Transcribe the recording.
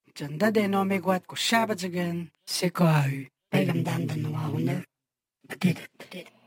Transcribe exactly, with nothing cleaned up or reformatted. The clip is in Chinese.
전다대 놈의 곶고 샤바즈근 세코아유 배감담던 노하우는 그대듯